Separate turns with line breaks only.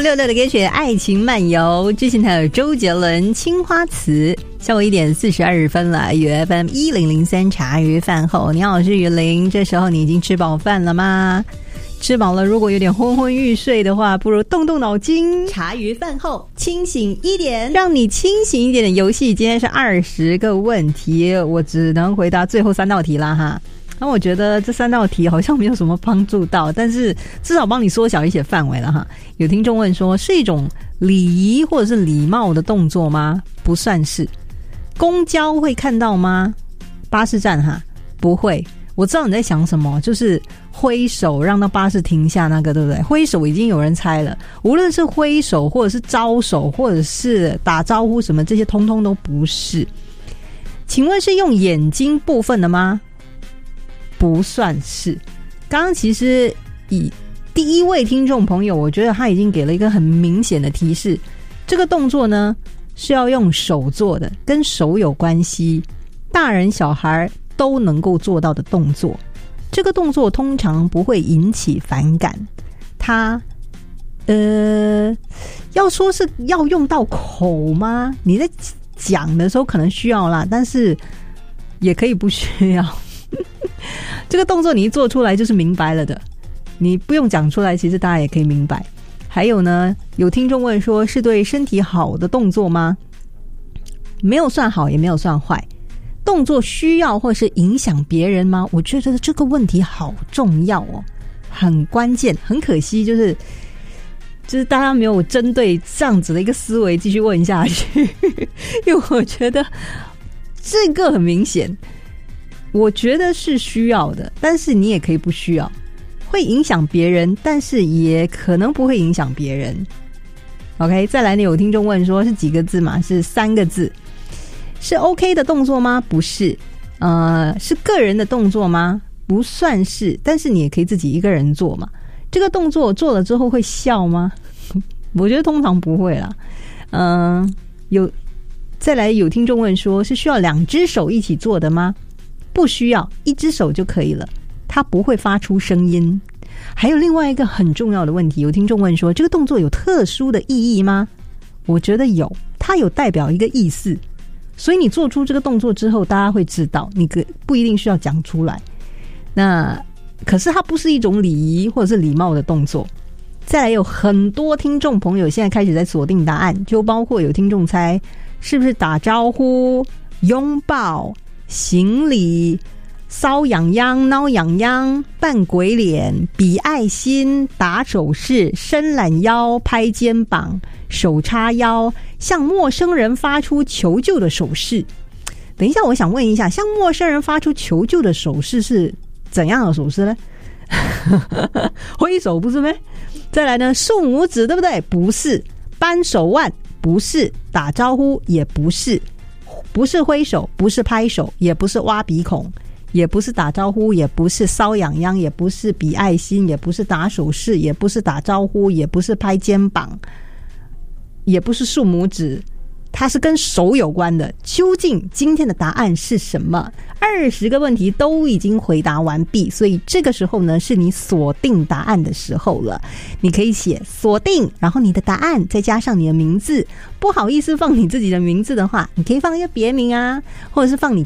666的歌曲《爱情漫游》，之前还有周杰伦《青花瓷》。下午1点42分了，UFM1003茶余饭后，你好，我是雨林。这时候你已经吃饱饭了吗？吃饱了，如果有点昏昏欲睡的话，不如动动脑筋。茶余饭后清醒一点，让你清醒一点的游戏。今天是20个问题，我只能回答最后3道题啦哈。那我觉得这3道题好像没有什么帮助到，但是至少帮你缩小一些范围了哈。有听众问说，是一种礼仪或者是礼貌的动作吗？不算是。公交会看到吗？巴士站哈，不会。我知道你在想什么，就是挥手让到巴士停下那个，对不对？挥手已经有人猜了，无论是挥手或者是招手或者是打招呼什么，这些通通都不是。请问是用眼睛部分的吗？不算是。刚刚其实以第一位听众朋友，我觉得他已经给了一个很明显的提示，这个动作呢是要用手做的，跟手有关系，大人小孩都能够做到的动作。这个动作通常不会引起反感，它要说是要用到口吗？你在讲的时候可能需要啦，但是也可以不需要。这个动作你一做出来就是明白了的，你不用讲出来，其实大家也可以明白。还有呢，有听众问说，是对身体好的动作吗？没有算好，也没有算坏。动作需要或是影响别人吗？我觉得这个问题好重要哦，很关键。很可惜就是大家没有针对这样子的一个思维继续问下去。因为我觉得这个很明显，我觉得是需要的，但是你也可以不需要。会影响别人，但是也可能不会影响别人。 OK， 再来呢，有听众问说是几个字嘛？是3个字。是 OK 的动作吗？不是。是个人的动作吗？不算是，但是你也可以自己一个人做嘛。这个动作做了之后会笑吗？我觉得通常不会啦。再来有听众问说，是需要2只手一起做的吗？不需要，1只手就可以了，它不会发出声音。还有另外一个很重要的问题，有听众问说，这个动作有特殊的意义吗？我觉得有，它有代表一个意思，所以你做出这个动作之后，大家会知道，你不一定需要讲出来。那可是它不是一种礼仪或者是礼貌的动作。再来有很多听众朋友现在开始在锁定答案，就包括有听众猜是不是打招呼、拥抱、行礼、搔痒痒、挠痒痒、扮鬼脸、比爱心、打手势、伸懒腰、拍肩膀、手叉腰、向陌生人发出求救的手势。等一下，我想问一下，向陌生人发出求救的手势是怎样的手势呢？挥手不是呗？再来呢，竖拇指对不对？不是。扳手腕不是。打招呼也不是。不是挥手，不是拍手，也不是挖鼻孔，也不是打招呼，也不是搔痒痒，也不是比爱心，也不是打手势，也不是打招呼，也不是拍肩膀，也不是竖拇指，它是跟手有关的。究竟今天的答案是什么？20个问题都已经回答完毕，所以这个时候呢，是你锁定答案的时候了。你可以写锁定，然后你的答案再加上你的名字。不好意思放你自己的名字的话，你可以放一个别名啊，或者是放你